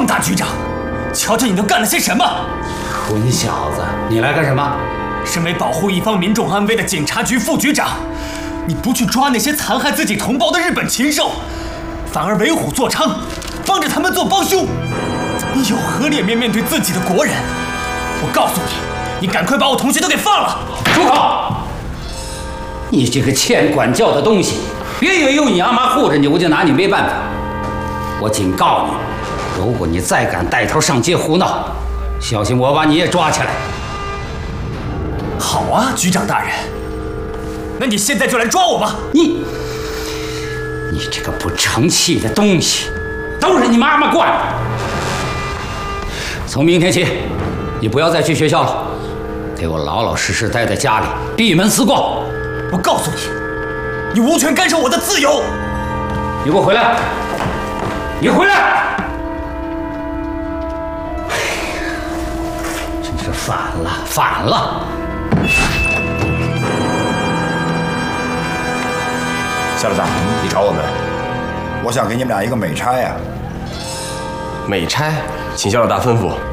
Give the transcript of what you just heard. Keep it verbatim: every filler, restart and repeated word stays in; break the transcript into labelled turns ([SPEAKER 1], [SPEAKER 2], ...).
[SPEAKER 1] 孟大局长，瞧瞧你都干了些什么！
[SPEAKER 2] 混小子，你来干什么？
[SPEAKER 1] 身为保护一方民众安危的警察局副局长，你不去抓那些残害自己同胞的日本禽兽，反而为虎作伥，帮着他们做帮凶，你有何脸面面对自己的国人？我告诉你，你赶快把我同学都给放了！
[SPEAKER 2] 住口！你这个欠管教的东西，别以为有你阿妈护着你，我就拿你没办法。我警告你，如果你再敢带头上街胡闹，小心我把你也抓起来。
[SPEAKER 1] 好啊，局长大人，那你现在就来抓我吧！
[SPEAKER 2] 你，你这个不成器的东西，都是你妈妈惯的。从明天起，你不要再去学校了，给我老老实实待在家里，闭门思过。
[SPEAKER 1] 我告诉你，你无权干涉我的自由！
[SPEAKER 2] 你给我回来！你回来！哎呀，真是反了，反了！
[SPEAKER 3] 夏老大，你找我们？
[SPEAKER 4] 我想给你们俩一个美差呀。
[SPEAKER 3] 美差，请夏老大吩咐。